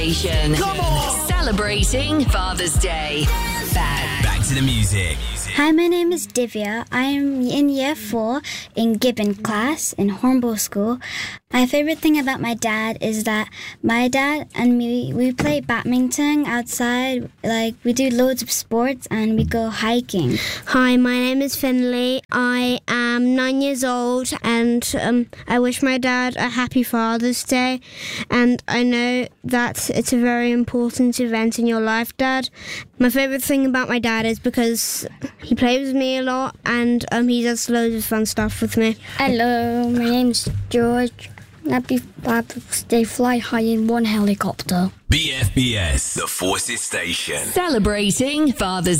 Station. Come on! Celebrating Father's Day. Back to the music. Hi, my name is Divya. I am in Year 4 in Gibbon class in Hornball School. My favourite thing about my dad is that my dad and me, we play badminton outside. Like, we do loads of sports and we go hiking. Hi, my name is Finley. I am 9 years old and I wish my dad a happy Father's Day. And I know that it's a very important event in your life, Dad. My favourite thing about my dad is because he plays with me a lot and he does loads of fun stuff with me. Hello, my name's George. Happy Father's Day, fly high in one helicopter. BFBS, the Forces Station. Celebrating Father's